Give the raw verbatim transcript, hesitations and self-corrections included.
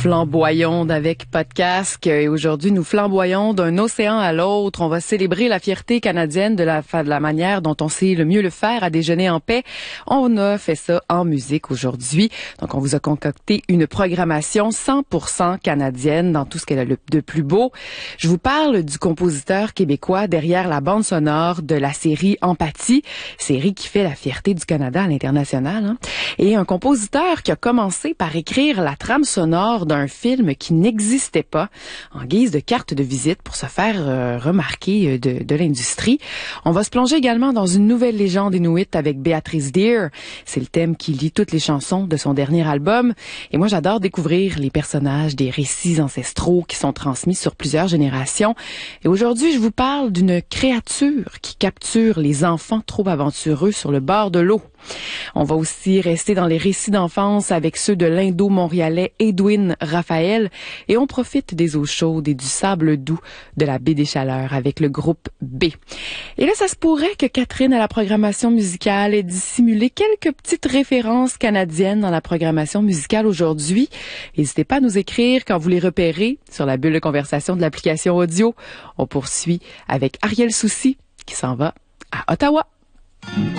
Flamboyons avec Podcast. Et aujourd'hui, nous flamboyons d'un océan à l'autre. On va célébrer la fierté canadienne de la, de la manière dont on sait le mieux le faire à déjeuner en paix. On a fait ça en musique aujourd'hui. Donc, on vous a concocté une programmation cent pour cent canadienne dans tout ce qu'elle a de plus beau. Je vous parle du compositeur québécois derrière la bande sonore de la série Empathie, série qui fait la fierté du Canada à l'international, hein? Et un compositeur qui a commencé par écrire la trame sonore d'un film qui n'existait pas en guise de carte de visite pour se faire euh, remarquer de, de l'industrie. On va se plonger également dans une nouvelle légende inuite avec Béatrice Deer. C'est le thème qui lie toutes les chansons de son dernier album. Et moi, j'adore découvrir les personnages des récits ancestraux qui sont transmis sur plusieurs générations. Et aujourd'hui, je vous parle d'une créature qui capture les enfants trop aventureux sur le bord de l'eau. On va aussi rester dans les récits d'enfance avec ceux de l'indo-montréalais Edwin Raphaël et on profite des eaux chaudes et du sable doux de la baie des Chaleurs avec le groupe B. Et là, ça se pourrait que Catherine à la programmation musicale ait dissimulé quelques petites références canadiennes dans la programmation musicale aujourd'hui. N'hésitez pas à nous écrire quand vous les repérez sur la bulle de conversation de l'application audio. On poursuit avec Ariel Soucy qui s'en va à Ottawa.